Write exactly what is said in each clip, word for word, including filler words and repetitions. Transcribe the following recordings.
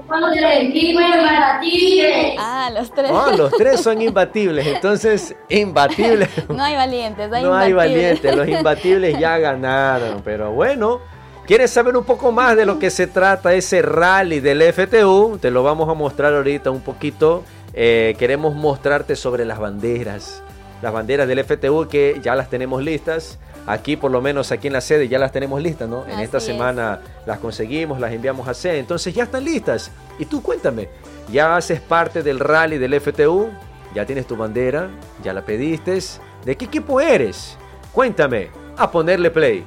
Somos el equipo imbatible. Ah, los tres. Ah, los tres son imbatibles, entonces imbatibles. No hay valientes, hay No hay imbatibles. valientes, los imbatibles ya ganaron, pero bueno. ¿Quieres saber un poco más de lo que se trata ese rally del F T U? Te lo vamos a mostrar ahorita un poquito. Eh, queremos mostrarte sobre las banderas. Las banderas del F T U que ya las tenemos listas. Aquí, por lo menos aquí en la sede, ya las tenemos listas, ¿no? En Así esta es. semana las conseguimos, las enviamos a sede. Entonces ya están listas. Y tú cuéntame, ¿ya haces parte del rally del F T U? ¿Ya tienes tu bandera? ¿Ya la pediste? ¿De qué equipo eres? Cuéntame. A ponerle play.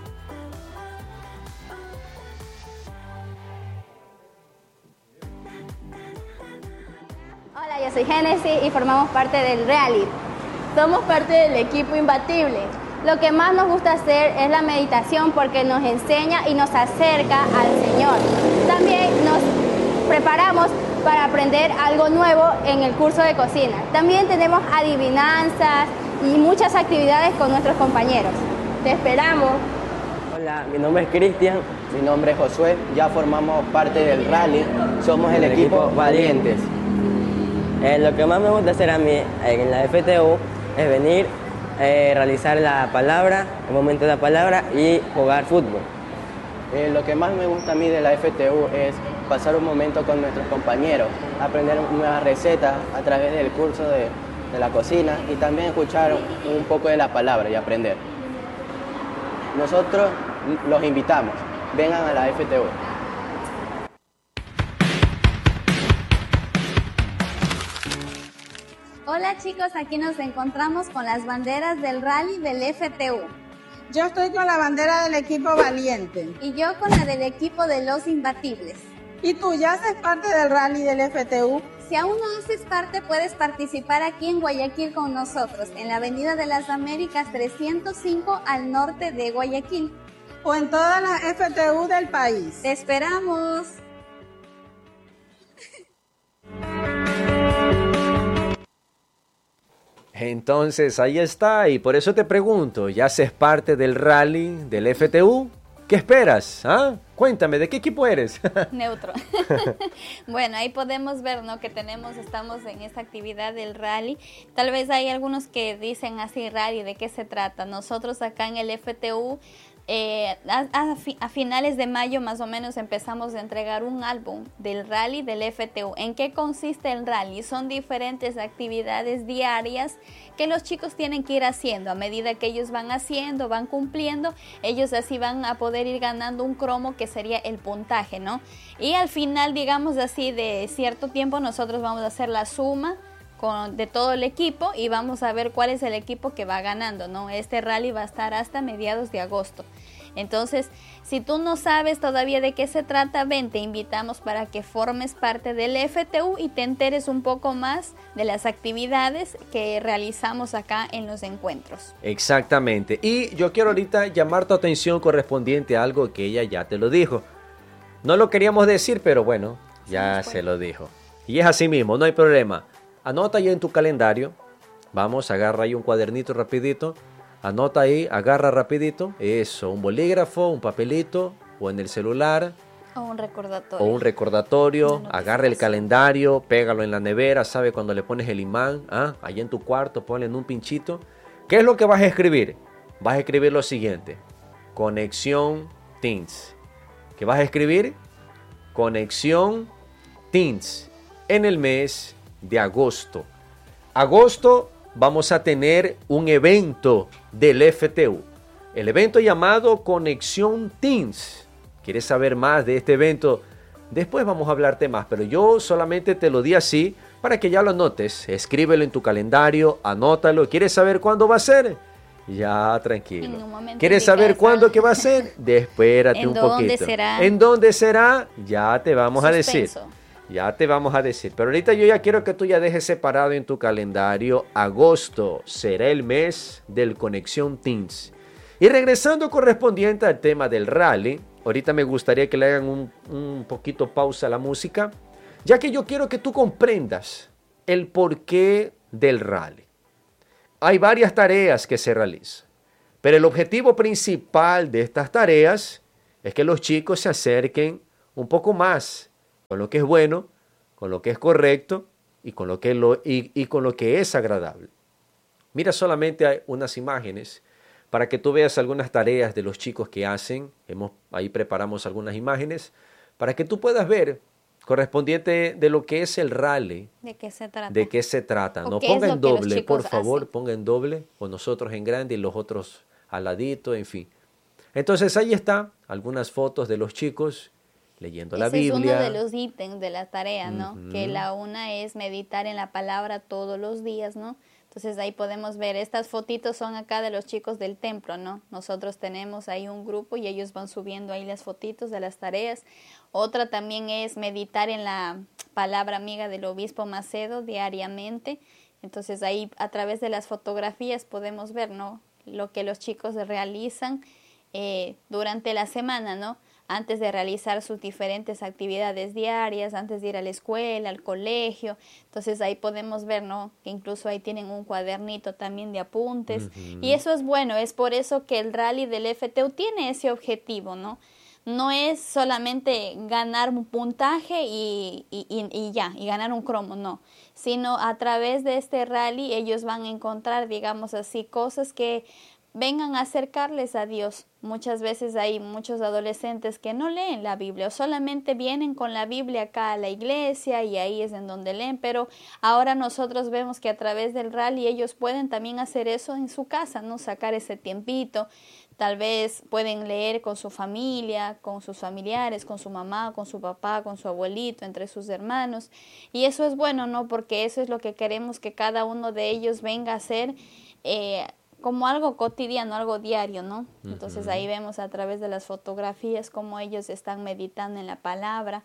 Hola, yo soy Génesis y formamos parte del rally. Somos parte del equipo imbatible. Lo que más nos gusta hacer es la meditación porque nos enseña y nos acerca al Señor. También nos preparamos para aprender algo nuevo en el curso de cocina. También tenemos adivinanzas y muchas actividades con nuestros compañeros. Te esperamos. Hola, mi nombre es Cristian, mi nombre es Josué, ya formamos parte del rally, somos el equipo Valientes. Eh, lo que más me gusta hacer a mí en la F T U es venir, eh, realizar la palabra, el momento de la palabra y jugar fútbol. Eh, lo que más me gusta a mí de la F T U es pasar un momento con nuestros compañeros, aprender nuevas recetas a través del curso de, de la cocina y también escuchar un poco de la palabra y aprender. Nosotros los invitamos, vengan a la F T U. Hola chicos, aquí nos encontramos con las banderas del rally del F T U. Yo estoy con la bandera del equipo Valiente. Y yo con la del equipo de los Imbatibles. ¿Y tú ya haces parte del rally del F T U? Si aún no haces parte, puedes participar aquí en Guayaquil con nosotros, en la Avenida de las Américas trescientos cinco al norte de Guayaquil. O en todas las F T U del país. ¡Te esperamos! Entonces ahí está, y por eso te pregunto, ¿ya haces parte del rally del F T U? ¿Qué esperas? ¿Ah? Cuéntame, ¿de qué equipo eres? Neutro. Bueno, ahí podemos ver, ¿no? Que tenemos, estamos en esta actividad del rally. Tal vez hay algunos que dicen así, rally, ¿de qué se trata? Nosotros acá en el F T U, eh, a, a, a finales de mayo más o menos empezamos a entregar un álbum del rally del F T U. ¿En qué consiste el rally? Son diferentes actividades diarias que los chicos tienen que ir haciendo. A medida que ellos van haciendo, van cumpliendo, ellos así van a poder ir ganando un cromo que sería el puntaje, ¿no? Y al final, digamos así, de cierto tiempo, nosotros vamos a hacer la suma con, de todo el equipo y vamos a ver cuál es el equipo que va ganando, ¿no? Este rally va a estar hasta mediados de agosto. Entonces, si tú no sabes todavía de qué se trata, ven, te invitamos para que formes parte del F T U y te enteres un poco más de las actividades que realizamos acá en los encuentros. Exactamente. Y yo quiero ahorita llamar tu atención correspondiente a algo que ella ya te lo dijo. No lo queríamos decir, pero bueno, ya se lo dijo. Y es así mismo, no hay problema. Anota ya en tu calendario. Vamos, agarra ahí un cuadernito rapidito. Anota ahí, agarra rapidito, eso, un bolígrafo, un papelito, o en el celular. O un recordatorio. O un recordatorio, agarra el calendario, pégalo en la nevera, ¿sabe? Cuando le pones el imán, ¿ah? Allá en tu cuarto, ponle en un pinchito. ¿Qué es lo que vas a escribir? Vas a escribir lo siguiente, Conexión Teens. ¿Qué vas a escribir? Conexión Teens, en el mes de agosto. Agosto vamos a tener un evento del F T U. El evento llamado Conexión Teens. ¿Quieres saber más de este evento? Después vamos a hablarte más, pero yo solamente te lo di así para que ya lo anotes. Escríbelo en tu calendario, anótalo. ¿Quieres saber cuándo va a ser? Ya, tranquilo. ¿Quieres saber cuándo que va a ser? Espérate un poquito. ¿En dónde será? ¿En dónde será? Ya te vamos a decir. Ya te vamos a decir, pero ahorita yo ya quiero que tú ya dejes separado en tu calendario, agosto será el mes del Conexión Teens. Y regresando correspondiente al tema del rally, ahorita me gustaría que le hagan un, un poquito pausa a la música, ya que yo quiero que tú comprendas el porqué del rally. Hay varias tareas que se realizan, pero el objetivo principal de estas tareas es que los chicos se acerquen un poco más con lo que es bueno, con lo que es correcto y con lo que, lo, y, y con lo que es agradable. Mira solamente unas imágenes para que tú veas algunas tareas de los chicos que hacen. Hemos, ahí preparamos algunas imágenes para que tú puedas ver correspondiente de lo que es el rally. ¿De qué se trata? De qué se trata. No, ponga en doble, por favor, hacen? ponga en doble, o nosotros en grande y los otros al ladito, en fin. Entonces ahí está algunas fotos de los chicos leyendo Ese la Biblia. Es uno de los ítems de la tarea, ¿no? Uh-huh. Que la una es meditar en la palabra todos los días, ¿no? Entonces ahí podemos ver, estas fotitos son acá de los chicos del templo, ¿no? Nosotros tenemos ahí un grupo y ellos van subiendo ahí las fotitos de las tareas. Otra también es meditar en la palabra amiga del obispo Macedo diariamente. Entonces ahí a través de las fotografías podemos ver, ¿no? Lo que los chicos realizan eh, durante la semana, ¿no? Antes de realizar sus diferentes actividades diarias, antes de ir a la escuela, al colegio. Entonces ahí podemos ver, ¿no? Que incluso ahí tienen un cuadernito también de apuntes. Uh-huh. Y eso es bueno, es por eso que el rally del F T U tiene ese objetivo, ¿no? No es solamente ganar un puntaje y, y, y, y ya, y ganar un cromo, no. Sino a través de este rally ellos van a encontrar, digamos así, cosas que vengan a acercarles a Dios. Muchas veces hay muchos adolescentes que no leen la Biblia o solamente vienen con la Biblia acá a la iglesia y ahí es en donde leen, pero ahora nosotros vemos que a través del rally ellos pueden también hacer eso en su casa, ¿no? Sacar ese tiempito, tal vez pueden leer con su familia, con sus familiares, con su mamá, con su papá, con su abuelito, entre sus hermanos, y eso es bueno, ¿no? Porque eso es lo que queremos que cada uno de ellos venga a hacer, eh, como algo cotidiano, algo diario, ¿no? Uh-huh. Entonces ahí vemos a través de las fotografías cómo ellos están meditando en la palabra.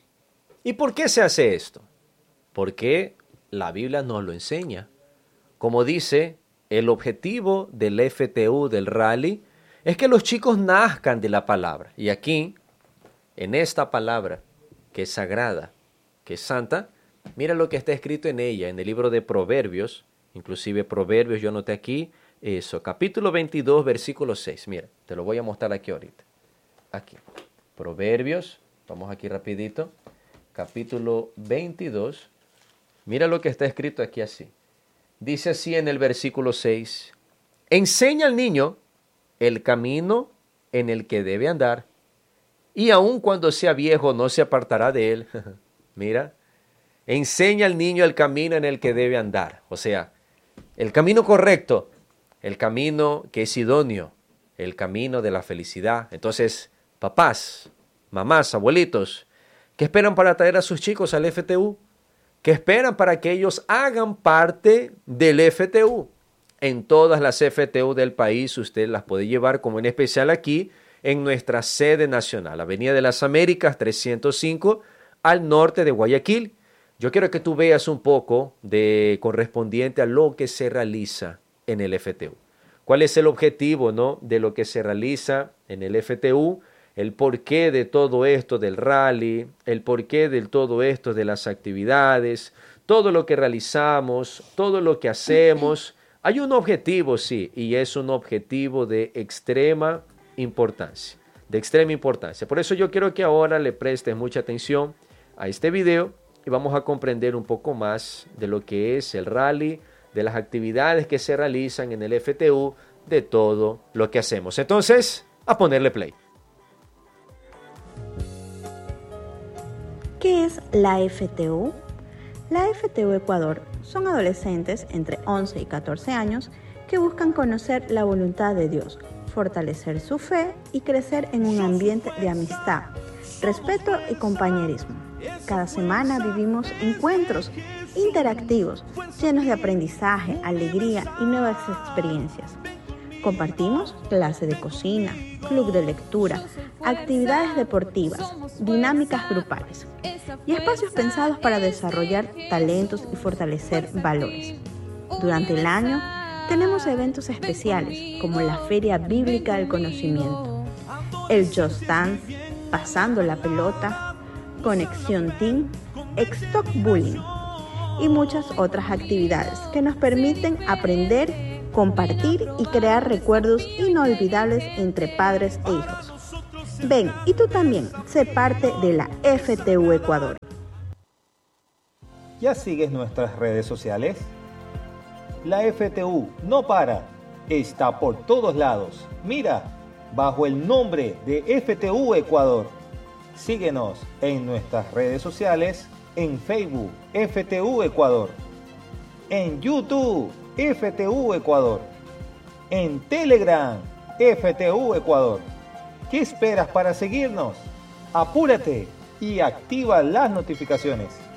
¿Y por qué se hace esto? Porque la Biblia nos lo enseña. Como dice, el objetivo del F T U, del rally, es que los chicos nazcan de la palabra. Y aquí, en esta palabra, que es sagrada, que es santa, mira lo que está escrito en ella, en el libro de Proverbios, inclusive Proverbios, yo anoté aquí, eso, capítulo veintidós, versículo seis. Mira, te lo voy a mostrar aquí ahorita. Aquí. Proverbios, vamos aquí rapidito. Capítulo veintidós. Mira lo que está escrito aquí así. Dice así en el versículo seis. Enseña al niño el camino en el que debe andar, y aun cuando sea viejo no se apartará de él. Mira, enseña al niño el camino en el que debe andar. O sea, el camino correcto, el camino que es idóneo, el camino de la felicidad. Entonces, papás, mamás, abuelitos, ¿qué esperan para traer a sus chicos al F T U? ¿Qué esperan para que ellos hagan parte del F T U? En todas las F T U del país usted las puede llevar, como en especial aquí en nuestra sede nacional, Avenida de las Américas trescientos cinco, al norte de Guayaquil. Yo quiero que tú veas un poco de correspondiente a lo que se realiza en el F T U. ¿Cuál es el objetivo, no, de lo que se realiza en el F T U? El porqué de todo esto del rally, el porqué de todo esto de las actividades, todo lo que realizamos, todo lo que hacemos. Hay un objetivo, sí, y es un objetivo de extrema importancia, de extrema importancia. Por eso yo quiero que ahora le prestes mucha atención a este video y vamos a comprender un poco más de lo que es el rally, de las actividades que se realizan en el F T U, de todo lo que hacemos. Entonces, a ponerle play. ¿Qué es la F T U? La F T U Ecuador son adolescentes entre once y catorce años que buscan conocer la voluntad de Dios, fortalecer su fe y crecer en un ambiente de amistad, respeto y compañerismo. Cada semana vivimos encuentros interactivos, llenos de aprendizaje, alegría y nuevas experiencias. Compartimos clase de cocina, club de lectura, actividades deportivas, dinámicas grupales y espacios pensados para desarrollar talentos y fortalecer valores. Durante el año tenemos eventos especiales como la Feria Bíblica del Conocimiento, el Just Dance, Pasando la Pelota, Conexión Team, Stock Bullying y muchas otras actividades que nos permiten aprender, compartir y crear recuerdos inolvidables entre padres e hijos. Ven y tú también, sé parte de la F T U Ecuador. ¿Ya sigues nuestras redes sociales? La F T U no para, está por todos lados. Mira, bajo el nombre de F T U Ecuador. Síguenos en nuestras redes sociales, en Facebook, F T U Ecuador, en YouTube, F T U Ecuador, en Telegram, F T U Ecuador. ¿Qué esperas para seguirnos? Apúrate y activa las notificaciones.